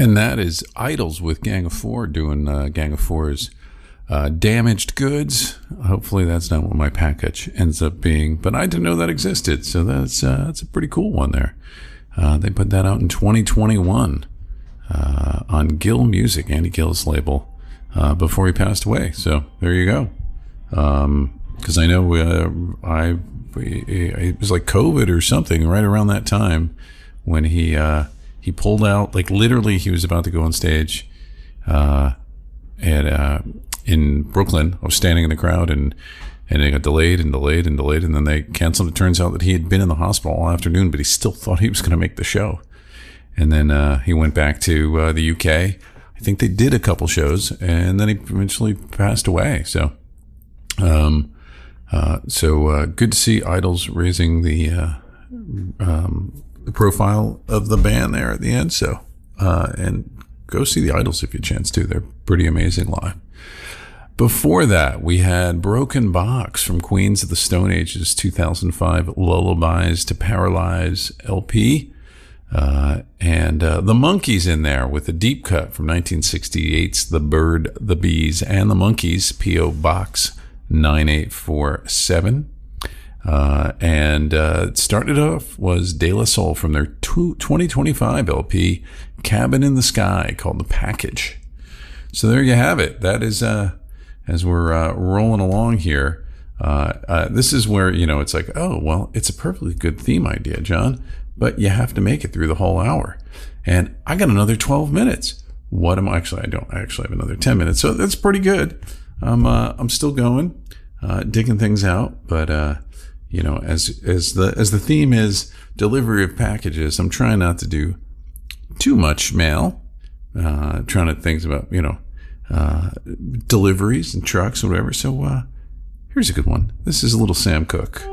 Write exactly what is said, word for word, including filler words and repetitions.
And that is Idols with Gang of Four doing uh, Gang of Four's uh, Damaged Goods. Hopefully that's not what my package ends up being, but I didn't know that existed, so that's uh, that's a pretty cool one there. Uh, they put that out in twenty twenty-one uh, on Gill Music, Andy Gill's label, uh, before he passed away. So there you go. Because um, I know uh, I it was like COVID or something right around that time when he uh, he pulled out. Like literally, he was about to go on stage uh, at uh, in Brooklyn. I was standing in the crowd and. And it got delayed and delayed and delayed, and then they canceled. It turns out that he had been in the hospital all afternoon, but he still thought he was going to make the show. And then uh, he went back to uh, the U K. I think they did a couple shows, and then he eventually passed away. So, um, uh, so uh, good to see Idols raising the uh, um, the profile of the band there at the end. So, uh, and go see the Idols if you chance to. They're pretty amazing live. Before that, we had Broken Box from Queens of the Stone Age's two thousand five Lullabies to Paralyze L P. Uh, and uh, the Monkees in there with a deep cut from nineteen sixty-eight's The Bird, the Bees, and the Monkees, P O. Box nine eight four seven. Uh, and uh, it started off was De La Soul from their twenty twenty-five L P, Cabin in the Sky, called The Package. So there you have it. That is... Uh, As we're uh, rolling along here, uh, uh, this is where, you know, it's like, oh, well, it's a perfectly good theme idea, John, but you have to make it through the whole hour. And I got another twelve minutes. What am I actually? I don't I actually have another ten minutes. So that's pretty good. I'm, uh, I'm still going, uh, digging things out. But, uh, you know, as, as the, as the theme is delivery of packages, I'm trying not to do too much mail, uh, trying to think about, you know, Uh, deliveries and trucks and whatever. So uh, here's a good one. This is a little Sam Cooke.